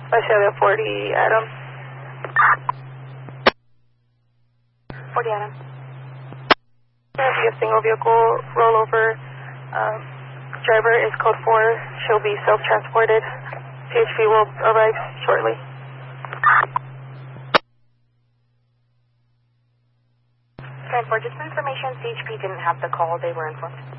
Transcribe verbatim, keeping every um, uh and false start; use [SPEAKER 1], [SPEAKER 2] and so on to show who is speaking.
[SPEAKER 1] Visalia forty, Adam.
[SPEAKER 2] forty, Adam.
[SPEAKER 1] There'll be a single vehicle rollover. Um, driver is code four. She'll be self-transported. P H P will arrive shortly.
[SPEAKER 2] ten four, just for information, C H P didn't have the call. They were informed.